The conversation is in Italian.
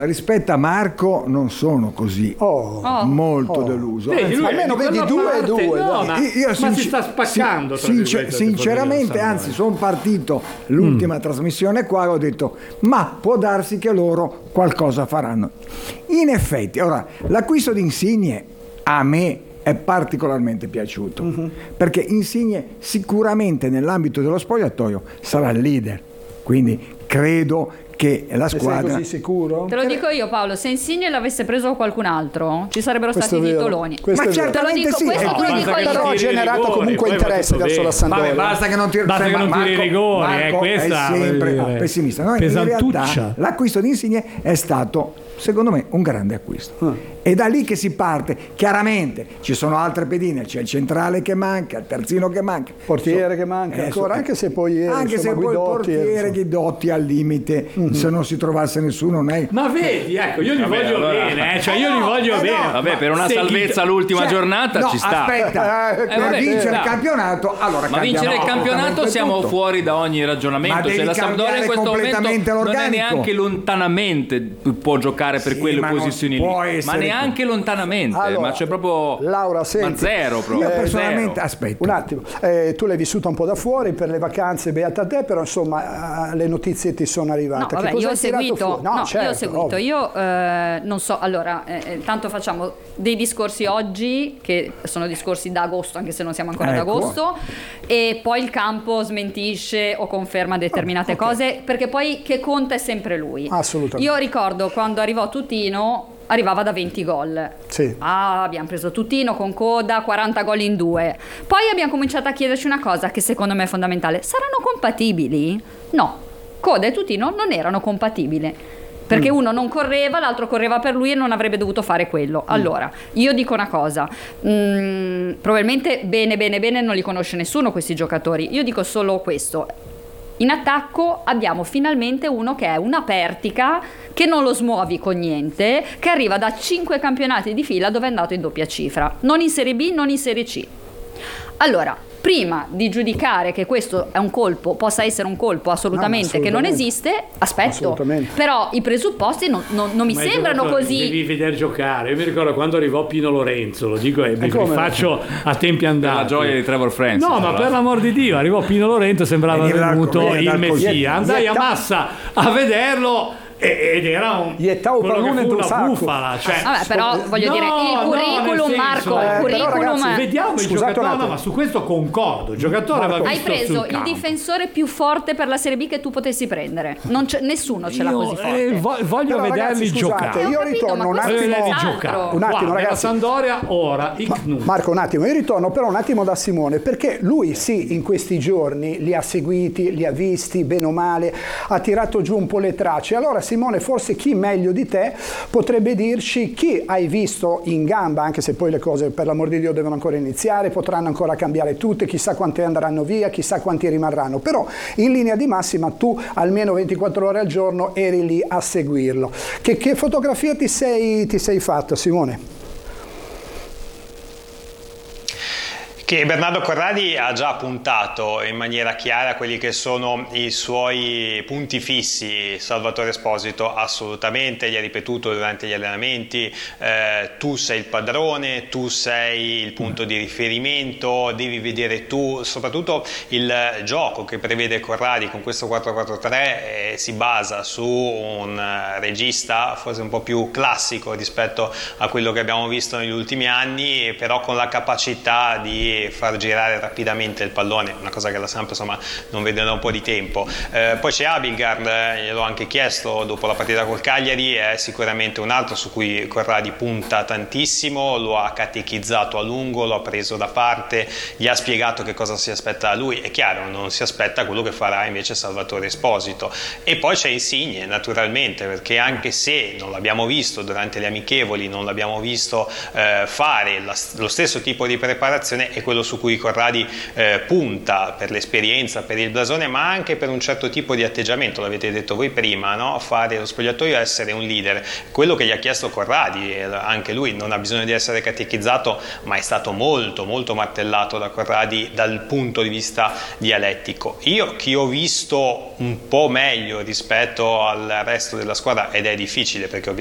Rispetto a Marco non sono così molto deluso. Almeno vedi 2-2. No, ma si sta spaccando. Sinceramente, anzi, sono partito l'ultima trasmissione qua e ho detto, ma può darsi che loro qualcosa faranno. In effetti, ora, l'acquisto di Insigne a me è particolarmente piaciuto, perché Insigne sicuramente nell'ambito dello spogliatoio sarà il leader, quindi credo che la squadra... Sei così sicuro? Te lo dico io, Paolo, se Insigne l'avesse preso qualcun altro ci sarebbero stati titoloni. Ma certamente sì, però ha generato comunque interesse verso la Sampdoria. Basta che non tiri i rigori, questa è sempre pessimista. No, in realtà l'acquisto di Insigne è stato, secondo me, un grande acquisto. È da lì che si parte. Chiaramente ci sono altre pedine, c'è il centrale che manca, il terzino che manca, portiere che manca ancora, anche se poi il portiere Guidotti al limite, se non si trovasse nessuno ma vedi, ecco, io li voglio bene, cioè io li voglio bene. Vabbè, per una salvezza l'ultima giornata ci sta. Aspetta, per vincere il campionato, allora ma vincere il campionato siamo fuori da ogni ragionamento. Se la Sampdoria in questo momento non è neanche lontanamente può giocare per quelle posizioni lì, ma neanche lontanamente, ma c'è proprio Laura, senti, ma zero proprio. Io personalmente zero. aspetta un attimo, tu l'hai vissuta un po' da fuori per le vacanze, beata te, però insomma le notizie ti sono arrivate. No, vabbè, io ho seguito, certo, io ho seguito, io non so, allora tanto facciamo dei discorsi oggi che sono discorsi da agosto, anche se non siamo ancora ad agosto, e poi il campo smentisce o conferma determinate cose, perché poi che conta è sempre lui. Assolutamente. Io ricordo quando arrivò Tutino, arrivava da 20 gol. Sì. Abbiamo preso Tutino con coda, 40 gol in 2. Poi abbiamo cominciato a chiederci una cosa che secondo me è fondamentale: saranno compatibili? No, Coda e Tutino non erano compatibili, perché uno non correva, l'altro correva per lui e non avrebbe dovuto fare quello. Allora, io dico una cosa, probabilmente bene non li conosce nessuno questi giocatori, io dico solo questo: in attacco abbiamo finalmente uno che è una Pertica, che non lo smuovi con niente, che arriva da 5 campionati di fila dove è andato in doppia cifra, non in Serie B, non in Serie C. Allora, prima di giudicare che questo è un colpo, possa essere un colpo assolutamente che non esiste, aspetto, però i presupposti non mi sembrano così. Devi vedere giocare. Io mi ricordo quando arrivò Pino Lorenzo, lo dico e mi faccio a tempi andati. La gioia di Trevor Francis. No, ma per l'amor di Dio, arrivò Pino Lorenzo, sembrava venuto il Messia. Andai a Massa a vederlo ed era un pallone in una bufala, cioè, vabbè, però voglio dire, il curriculum, Marco, il curriculum, ragazzi, vediamo il giocatore. No, ma su questo concordo. Il giocatore va visto. Hai preso il difensore più forte per la Serie B che tu potessi prendere. Non ce l'ha così forte. Voglio vederli giocare. Io ritorno un attimo. Nella Sampdoria ora Marco, un attimo, io ritorno però un attimo da Simone, perché lui sì, in questi giorni li ha seguiti, li ha visti bene o male, ha tirato giù un po' le tracce. Allora Simone, forse chi meglio di te potrebbe dirci chi hai visto in gamba, anche se poi le cose per l'amor di Dio devono ancora iniziare, potranno ancora cambiare tutte, chissà quante andranno via, chissà quanti rimarranno, però in linea di massima tu almeno 24 ore al giorno eri lì a seguirlo. Che fotografia ti sei fatto, Simone? Che Bernardo Corradi ha già puntato in maniera chiara quelli che sono i suoi punti fissi. Salvatore Esposito assolutamente, gli ha ripetuto durante gli allenamenti, tu sei il padrone, tu sei il punto di riferimento, devi vedere tu, soprattutto il gioco che prevede Corradi con questo 4-4-3 si basa su un regista forse un po' più classico rispetto a quello che abbiamo visto negli ultimi anni, però con la capacità di far girare rapidamente il pallone, una cosa che la Samp insomma non vede da un po' di tempo. Poi c'è Abildgaard, gliel'ho anche chiesto dopo la partita col Cagliari, è sicuramente un altro su cui Corradi punta tantissimo, lo ha catechizzato a lungo, lo ha preso da parte, gli ha spiegato che cosa si aspetta da lui. È chiaro, non si aspetta quello che farà invece Salvatore Esposito. E poi c'è Insigne naturalmente, perché anche se non l'abbiamo visto durante le amichevoli, non l'abbiamo visto fare lo stesso tipo di preparazione, è quello su cui Corradi punta, per l'esperienza, per il blasone, ma anche per un certo tipo di atteggiamento, l'avete detto voi prima, no? Fare lo spogliatoio, essere un leader, quello che gli ha chiesto Corradi, anche lui non ha bisogno di essere catechizzato, ma è stato molto molto martellato da Corradi dal punto di vista dialettico. Io chi ho visto un po' meglio rispetto al resto della squadra, ed è difficile perché